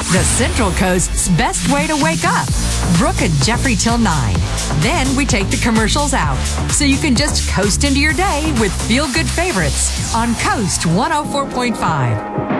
the Central Coast's best way to wake up. Brooke and Jeffrey till 9. Then we take the commercials out, so you can just coast into your day with feel-good favorites on Coast 104.5.